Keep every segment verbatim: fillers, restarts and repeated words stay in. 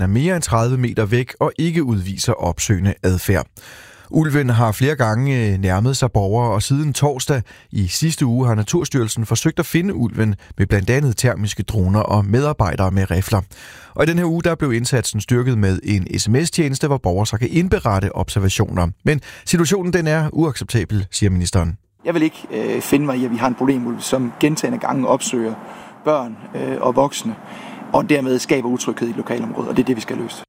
er mere end tredive meter væk og ikke udviser opsøgende adfærd. Ulven har flere gange nærmet sig borgere, og siden torsdag i sidste uge har Naturstyrelsen forsøgt at finde ulven med blandt andet termiske droner og medarbejdere med rifler. Og i den her uge der blev indsatsen styrket med en sms-tjeneste, hvor borgere så kan indberette observationer. Men situationen den er uacceptabel, siger ministeren. Jeg vil ikke øh, finde mig i, at vi har en problemulv, som gentagne gange opsøger børn øh, og voksne, og dermed skaber utryghed i lokalområdet, og det er det, vi skal løse.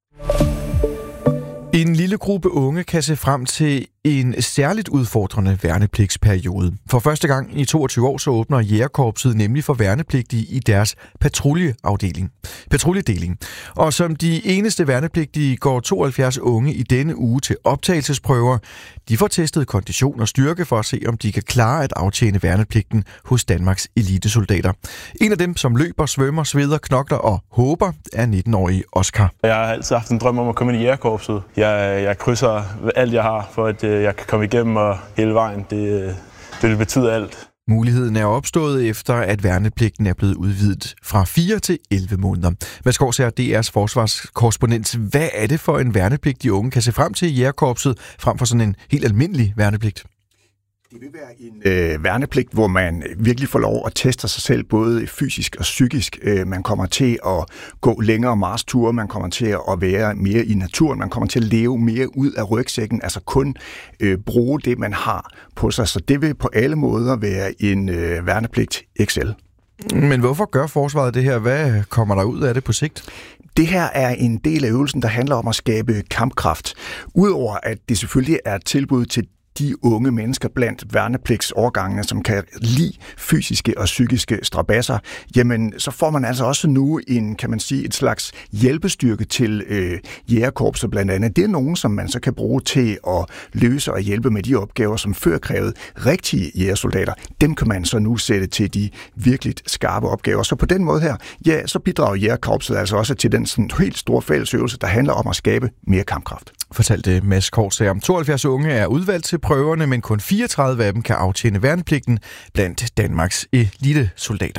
En lille gruppe unge kan se frem til en særligt udfordrende værnepligtsperiode. For første gang i toogtyve år så åbner Jægerkorpset nemlig for værnepligtige i deres patruljeafdeling. Patruljedeling. Og som de eneste værnepligtige går tooghalvfjerds unge i denne uge til optagelsesprøver. De får testet kondition og styrke for at se, om de kan klare at aftjene værnepligten hos Danmarks elitesoldater. En af dem, som løber, svømmer, sveder, knokler og håber, er nitten-årige Oscar. Jeg har altid haft en drøm om at komme ind i Jægerkorpset. Jeg, jeg krydser alt, jeg har, for at jeg kan komme igennem og hele vejen. Det, det, det betyder alt. Muligheden er opstået efter, at værnepligten er blevet udvidet fra fire til elleve måneder. Værsgaard Sær, D R's forsvarskorrespondent. Hvad er det for en værnepligt, de unge kan se frem til i Jægerkorpset, frem for sådan en helt almindelig værnepligt? Det vil være en øh, værnepligt, hvor man virkelig får lov at teste sig selv, både fysisk og psykisk. Øh, man kommer til at gå længere marsture, man kommer til at være mere i naturen, man kommer til at leve mere ud af rygsækken, altså kun øh, bruge det, man har på sig. Så det vil på alle måder være en øh, værnepligt X L. Men hvorfor gør forsvaret det her? Hvad kommer der ud af det på sigt? Det her er en del af øvelsen, der handler om at skabe kampkraft. Udover at det selvfølgelig er et tilbud til de unge mennesker blandt værnepligtsårgangene, som kan lide fysiske og psykiske strabasser, jamen så får man altså også nu en, kan man sige, et slags hjælpestyrke til øh, Jægerkorpset blandt andet. Det er nogen, som man så kan bruge til at løse og hjælpe med de opgaver, som før krævede rigtige jægersoldater. Dem kan man så nu sætte til de virkelig skarpe opgaver. Så på den måde her, ja, så bidrager Jægerkorpset altså også til den sådan helt store fællesøvelse, der handler om at skabe mere kampkraft. Fortalte Mads Kortsager. Om tooghalvfjerds unge er udvalgt til prøverne, men kun fireogtredive af dem kan aftjene værnepligten blandt Danmarks elitesoldater.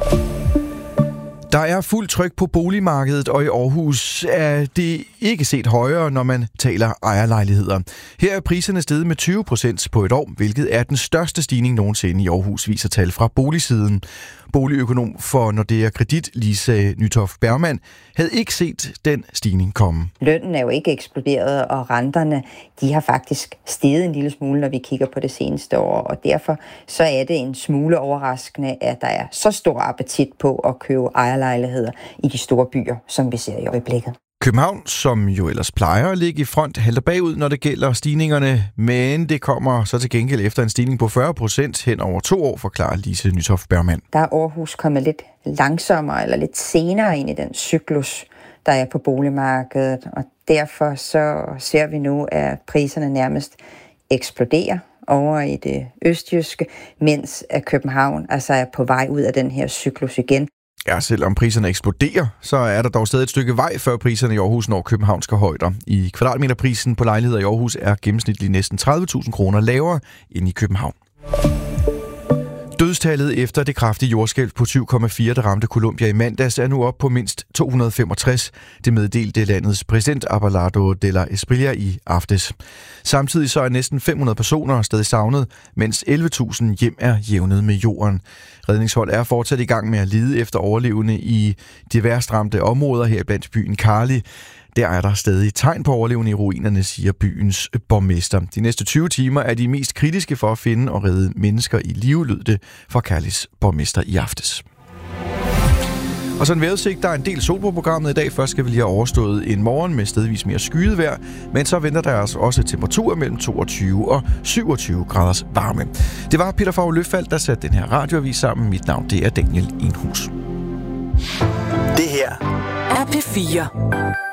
Der er fuld tryk på boligmarkedet, og i Aarhus er det ikke set højere, når man taler ejerlejligheder. Her er priserne steget med tyve procent på et år, hvilket er den største stigning nogensinde i Aarhus, viser tal fra boligsiden. Boligøkonom for Nordea Kredit, Lise Nytoft Bergmann, havde ikke set den stigning komme. Lønnen er jo ikke eksploderet, og renterne de har faktisk steget en lille smule, når vi kigger på det seneste år. Og derfor så er det en smule overraskende, at der er så stor appetit på at købe ejerlejligheder i de store byer, som vi ser i øjeblikket. København, som jo ellers plejer at ligge i front, halter bagud, når det gælder stigningerne, men det kommer så til gengæld efter en stigning på fyrre procent hen over to år, forklarer Lise Nytoft Bergmann. Der er Aarhus kommet lidt langsommere eller lidt senere ind i den cyklus, der er på boligmarkedet, og derfor så ser vi nu, at priserne nærmest eksploderer over i det østjyske, mens at København altså er på vej ud af den her cyklus igen. Ja, selvom priserne eksploderer, så er der dog stadig et stykke vej, før priserne i Aarhus når københavnske højder. I kvadratmeterprisen på lejligheder i Aarhus er gennemsnitligt næsten tredive tusind kroner lavere end i København. Dødstallet efter det kraftige jordskælv på syv komma fire, der ramte Colombia i mandags, er nu op på mindst to hundrede og femogtres. Det meddelte landets præsident Abelardo de la Espriella i aftes. Samtidig så er næsten fem hundrede personer stadig savnet, mens elleve tusind hjem er jævnet med jorden. Redningshold er fortsat i gang med at lede efter overlevende i de værst ramte områder her blandt byen Cali. Der er der stadig tegn på overlevende i ruinerne, siger byens borgmester. De næste tyve timer er de mest kritiske for at finde og redde mennesker i live, lød det fra Calis borgmester i aftes. Og så en vejrudsigt. Der er en del sol på programmet i dag. Først skal vi lige have overstået en morgen med stedvis mere skyet vejr, men så venter der altså også temperaturer mellem toogtyve og syvogtyve graders varme. Det var Peter Favre Løfald, der satte den her radioavis sammen. Mit navn, det er Daniel Enhus. Det her er P fire.